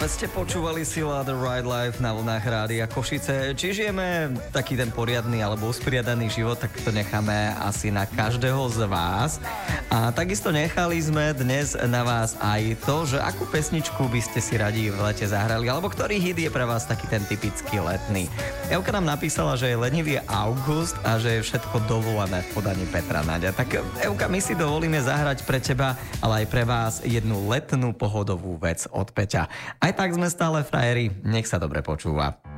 ste počúvali Sila The Right Life na vlnách Rádia Košice. Či žijeme taký ten poriadny alebo usporiadaný život, tak to necháme asi na každého z vás. A takisto nechali sme dnes na vás aj to, že akú pesničku by ste si radi v lete zahrali, alebo ktorý hit je pre vás taký ten typický letný. Evka nám napísala, že je lenivý august a že je všetko dovolené v podaní Petra Naďa. Tak Evka, my si dovolíme zahrať pre teba, ale aj pre vás jednu letnú pohodovú vec od Peťa. Aj tak sme stále frajeri, nech sa dobre počúva.